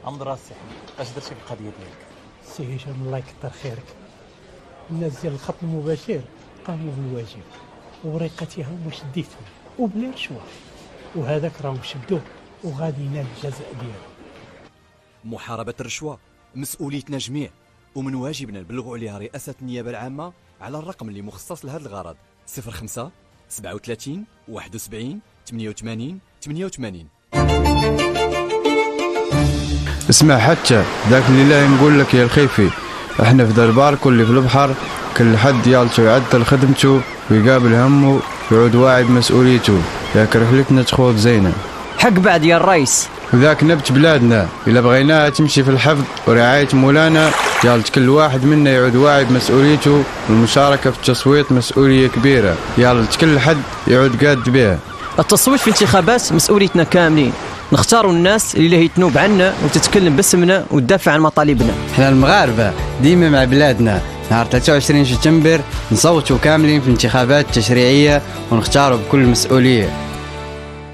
أمضرا السي حميد، اش درتي في القضية ديالك؟ سي هشام الله يكثر خيرك، الناس ديال الخط المباشر قاموا بالواجب ووريقتهم وشديتهم وبلا رشوة، وهذاك راهم شدوه وغادي ينال الجزاء ديالو. محاربة الرشوة مسؤوليتنا جميع، ومن واجبنا نبلغوا عليها رئاسة النيابة العامة على الرقم اللي مخصص لهذا الغرض 05 37 71 88 88. اسمع حتى ذاك اللي نقول لك يا الخيفي، احنا في دربار كل في البحر كل حد يالتو يعدل خدمته ويقابل همه ويعود واعي بمسؤوليته، ياك رحلتنا تخوض زينة. حق بعد يا الرئيس، وذاك نبت بلادنا إلا بغيناها تمشي في الحفظ ورعاية مولانا، يالت كل واحد منا يعود واعي بمسؤوليته، والمشاركة في التصويت مسؤولية كبيرة، يالت كل حد يعود قاد بها. التصويت في انتخابات مسؤوليتنا كاملين، نختاروا الناس اللي تنوب عنا وتتكلم باسمنا وتدافع عن مطالبنا. احنا المغاربة ديما مع بلادنا، نهار 23 سبتمبر نصوتوا كاملين في الانتخابات التشريعية ونختاروا بكل مسؤولية.